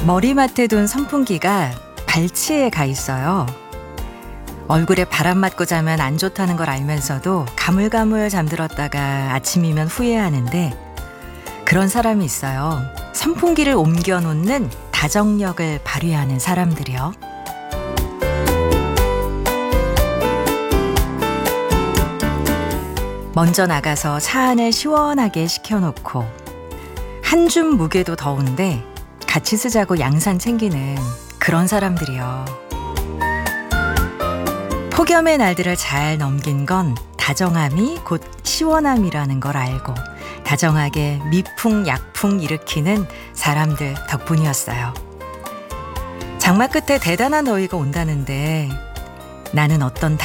머리맡에 둔 선풍기가 발치에 가 있어요. 얼굴에 바람 맞고 자면 안 좋다는 걸 알면서도 가물가물 잠들었다가 아침이면 후회하는데 그런 사람이 있어요. 선풍기를 옮겨 놓는 다정력을 발휘하는 사람들이요. 먼저 나가서 차 안을 시원하게 식혀놓고 한 줌 무게도 더운데 같이 쓰자고 양산 챙기는 그런 사람들이요. 폭염의 날들을 잘 넘긴 건 다정함이 곧 시원함이라는 걸 알고 다정하게 미풍약풍 일으키는 사람들 덕분이었어요. 장마 끝에 대단한 더위가 온다는데 나는 어떤